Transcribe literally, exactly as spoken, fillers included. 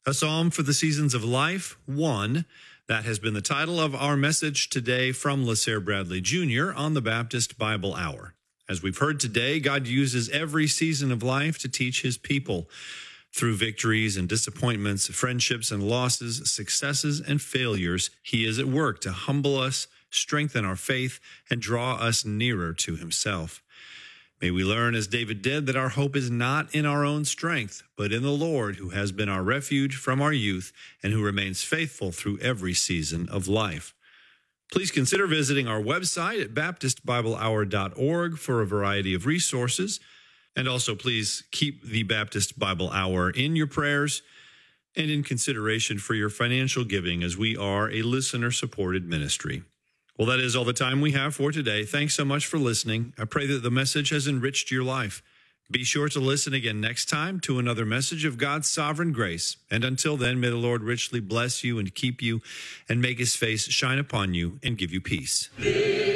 A Psalm for the Seasons of Life, one. That has been the title of our message today from LaSare Bradley Junior on the Baptist Bible Hour. As we've heard today, God uses every season of life to teach his people. Through victories and disappointments, friendships and losses, successes and failures, he is at work to humble us, strengthen our faith, and draw us nearer to himself. May we learn, as David did, that our hope is not in our own strength, but in the Lord, who has been our refuge from our youth and who remains faithful through every season of life. Please consider visiting our website at baptist bible hour dot org for a variety of resources. And also, please keep the Baptist Bible Hour in your prayers and in consideration for your financial giving, as we are a listener-supported ministry. Well, that is all the time we have for today. Thanks so much for listening. I pray that the message has enriched your life. Be sure to listen again next time to another message of God's sovereign grace. And until then, may the Lord richly bless you and keep you and make his face shine upon you and give you peace.